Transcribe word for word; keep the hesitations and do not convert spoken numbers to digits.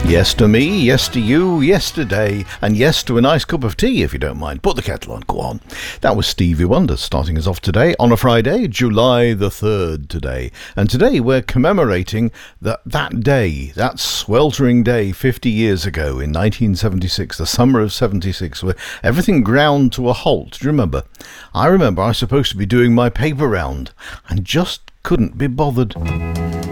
Yes to me, yes to you, yesterday, and yes to a nice cup of tea if you don't mind. Put the kettle on, go on. That was Stevie Wonder starting us off today on a Friday, July the third today. And today we're commemorating that, that day, that sweltering day fifty years ago in nineteen seventy-six, the summer of seventy-six, where everything ground to a halt. Do you remember? I remember I was supposed to be doing my paper round and just couldn't be bothered.